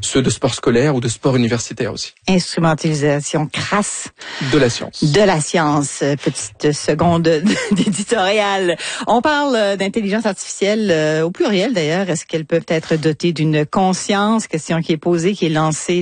ceux de sport scolaire ou de sport universitaire aussi. Instrumentalisation crasse. De la science. De la science. Petite seconde d'éditorial. On parle d'intelligence artificielle au pluriel d'ailleurs. Est-ce qu'elles peuvent être dotées d'une conscience? Question qui est posée, qui est lancée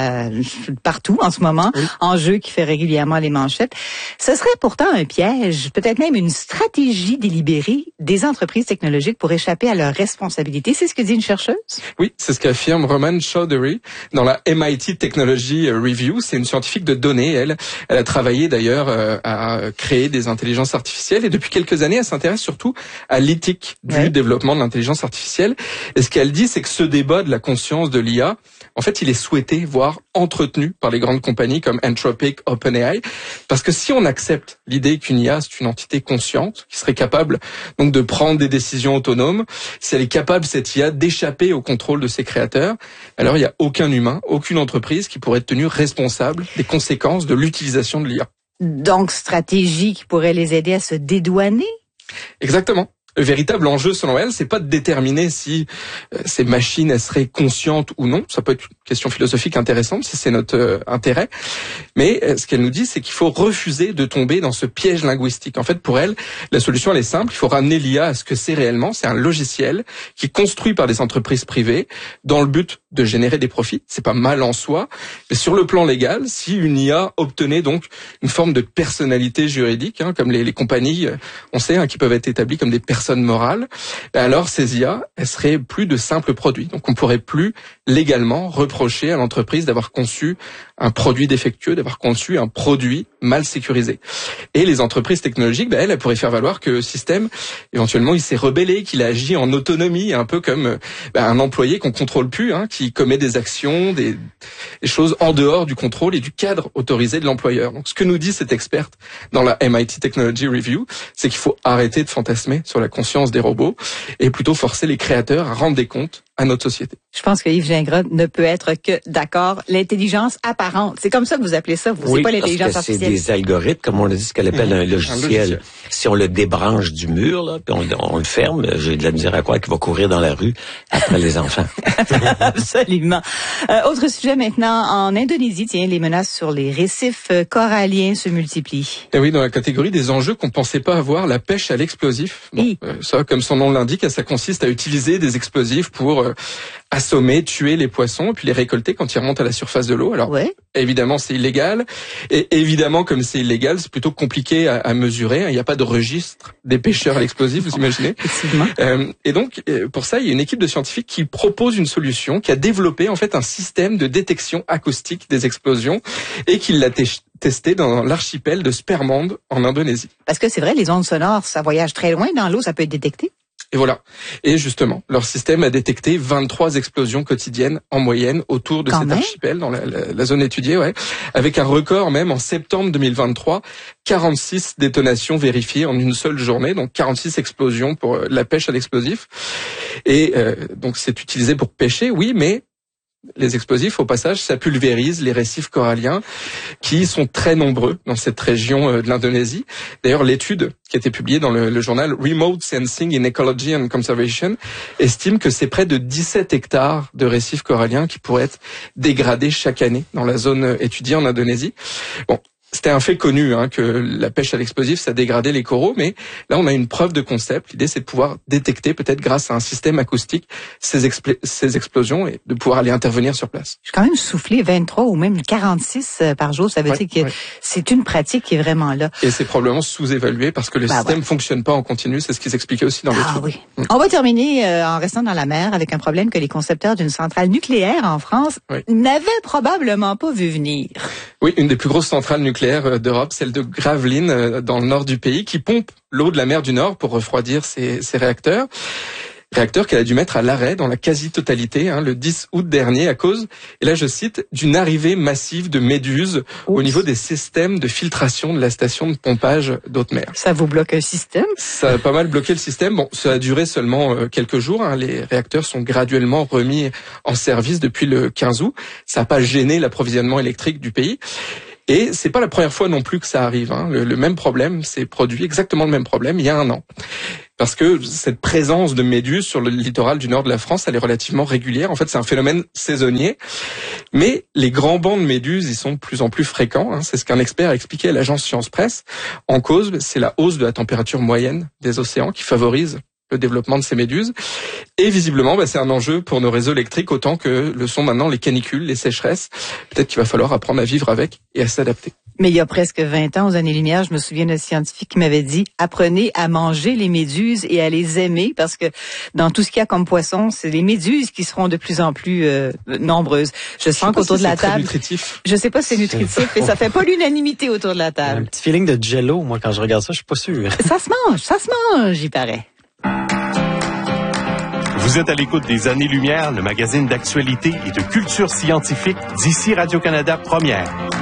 partout en ce moment. Oui. Enjeu qui fait régulièrement les manchettes. Ce serait pourtant un piège, peut-être même une stratégie délibérée des entreprises technologiques pour échapper à leurs responsabilités. C'est ce que dit une chercheuse? Oui, c'est ce qu'affirme Roman Chowdhury dans la MIT Technology Review. C'est une scientifique de données. Elle a travaillé d'ailleurs à créer des intelligences artificielles et depuis quelques années, elle s'intéresse surtout à l'éthique du développement de l'intelligence artificielle. Et ce qu'elle dit, c'est que ce débat de la conscience de l'IA, en fait, il est souhaité, voire entretenu par les grandes compagnies comme Anthropic, OpenAI, parce que si on accepte l'idée qu'une IA, c'est une entité consciente, qui serait capable donc de prendre des décisions autonomes, si elle est capable, cette IA, d'échapper au contrôle de ses créateurs, alors il n'y a aucun humain, aucune entreprise qui pourrait être tenue responsable des conséquences de l'utilisation de l'IA. Donc, stratégie qui pourrait les aider à se dédouaner? Exactement. Le véritable enjeu, selon elle, c'est pas de déterminer si ces machines elles seraient conscientes ou non. Ça peut être une question philosophique intéressante si c'est notre intérêt. Mais ce qu'elle nous dit, c'est qu'il faut refuser de tomber dans ce piège linguistique. En fait, pour elle, la solution elle est simple. Il faut ramener l'IA à ce que c'est réellement. C'est un logiciel qui est construit par des entreprises privées dans le but de générer des profits. C'est pas mal en soi. Mais sur le plan légal, si une IA obtenait donc une forme de personnalité juridique, comme les compagnies, on sait, qui peuvent être établies comme des personnes morales, alors ces IA, elles seraient plus de simples produits. Donc on pourrait plus légalement reprocher à l'entreprise d'avoir conçu un produit défectueux, d'avoir conçu un produit mal sécurisé. Et les entreprises technologiques, elles pourraient faire valoir que le système, éventuellement, il s'est rebellé, qu'il a agi en autonomie, un peu comme un employé qu'on contrôle plus, qui commet des actions, des choses en dehors du contrôle et du cadre autorisé de l'employeur. Donc ce que nous dit cette experte dans la MIT Technology Review, c'est qu'il faut arrêter de fantasmer sur la conscience des robots et plutôt forcer les créateurs à rendre des comptes à notre société. Je pense que Yves Gingras ne peut être que d'accord. L'intelligence apparente, c'est comme ça que vous appelez ça. Vous, c'est pas l'intelligence artificielle. C'est des algorithmes, comme on le dit, ce qu'elle appelle un logiciel. Si on le débranche du mur, là, puis on le ferme, j'ai de la misère à croire qu'il va courir dans la rue après les enfants. Absolument. Autre sujet maintenant, en Indonésie, les menaces sur les récifs coralliens se multiplient. Et oui, dans la catégorie des enjeux qu'on pensait pas avoir, la pêche à l'explosif. Bon, ça, comme son nom l'indique, ça consiste à utiliser des explosifs pour assommer, tuer les poissons, et puis les récolter quand ils remontent à la surface de l'eau. Alors, évidemment, c'est illégal. Et évidemment, comme c'est illégal, c'est plutôt compliqué à mesurer. Il n'y a pas de registre des pêcheurs à l'explosif, vous imaginez. Et donc, pour ça, il y a une équipe de scientifiques qui propose une solution, qui a développé en fait un système de détection acoustique des explosions et qui l'a testé dans l'archipel de Spermand en Indonésie. Parce que c'est vrai, les ondes sonores, ça voyage très loin dans l'eau, ça peut être détecté. Et voilà. Et justement, leur système a détecté 23 explosions quotidiennes en moyenne autour de cet archipel, dans la zone étudiée, avec un record même en septembre 2023, 46 détonations vérifiées en une seule journée, donc 46 explosions pour la pêche à l'explosif. Et donc c'est utilisé pour pêcher, oui, mais les explosifs, au passage, ça pulvérise les récifs coralliens qui sont très nombreux dans cette région de l'Indonésie. D'ailleurs, l'étude qui a été publiée dans le journal Remote Sensing in Ecology and Conservation estime que c'est près de 17 hectares de récifs coralliens qui pourraient être dégradés chaque année dans la zone étudiée en Indonésie. Bon. C'était un fait connu que la pêche à l'explosif, ça dégradait les coraux, mais là on a une preuve de concept. L'idée c'est de pouvoir détecter peut-être grâce à un système acoustique ces explosions et de pouvoir aller intervenir sur place. Je suis quand même soufflé 23 ou même 46 par jour, ça veut dire que c'est une pratique qui est vraiment là. Et c'est probablement sous-évalué parce que le système fonctionne pas en continu, c'est ce qu'ils expliquaient aussi dans l'étude. On va terminer en restant dans la mer avec un problème que les concepteurs d'une centrale nucléaire en France n'avaient probablement pas vu venir. Oui, une des plus grosses centrales nucléaires d'Europe, celle de Gravelines, dans le nord du pays, qui pompe l'eau de la mer du Nord pour refroidir ses réacteurs. Réacteur qu'elle a dû mettre à l'arrêt dans la quasi-totalité, le 10 août dernier, à cause, et là je cite, d'une arrivée massive de méduses au niveau des systèmes de filtration de la station de pompage d'eau de mer. Ça vous bloque un système? Ça a pas mal bloqué le système. Bon, ça a duré seulement quelques jours. Les réacteurs sont graduellement remis en service depuis le 15 août. Ça n'a pas gêné l'approvisionnement électrique du pays. Et c'est pas la première fois non plus que ça arrive. Le même problème s'est produit, exactement le même problème, il y a un an. parce que cette présence de méduses sur le littoral du nord de la France, elle est relativement régulière. En fait, c'est un phénomène saisonnier. Mais les grands bancs de méduses, ils sont de plus en plus fréquents. C'est ce qu'un expert a expliqué à l'agence Science Presse. En cause, c'est la hausse de la température moyenne des océans qui favorise le développement de ces méduses. Et visiblement, c'est un enjeu pour nos réseaux électriques autant que le sont maintenant les canicules, les sécheresses. Peut-être qu'il va falloir apprendre à vivre avec et à s'adapter. Mais il y a presque 20 ans, aux années-lumière, je me souviens d'un scientifique qui m'avait dit « Apprenez à manger les méduses et à les aimer parce que dans tout ce qu'il y a comme poisson, c'est les méduses qui seront de plus en plus nombreuses. » Je sens qu'autour de la table... Nutritif. Je sais pas si c'est nutritif, mais ça fait pas l'unanimité autour de la table. Un petit feeling de jello, moi, quand je regarde ça, je suis pas sûr. Ça se mange, il paraît. Vous êtes à l'écoute des Années-Lumière, le magazine d'actualité et de culture scientifique d'ici Radio-Canada Première.